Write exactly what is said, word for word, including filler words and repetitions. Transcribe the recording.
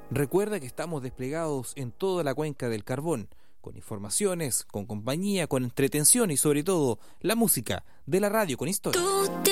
Recuerda que estamos desplegados en toda la cuenca del Carbón, con informaciones, con compañía, con entretención y sobre todo la música de la radio con historia.